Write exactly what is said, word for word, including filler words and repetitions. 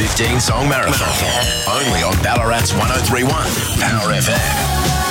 fifteen song marathon. Only on Ballarat's one oh three point one Power F M.